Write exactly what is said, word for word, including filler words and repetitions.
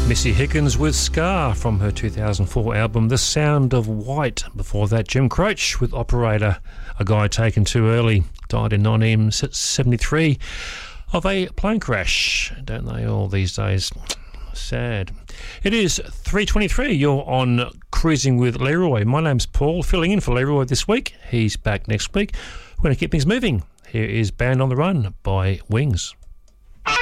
Missy Higgins with Scar from her two thousand four album The Sound of White. Before that, Jim Croce with Operator, a guy taken too early, died in nineteen seventy-three of a plane crash. Don't they all these days? Sad. It is three twenty-three. You're on Cruising with Leroy. My name's Paul, filling in for Leroy this week. He's back next week. We're going to keep things moving. Here is Band on the Run by Wings.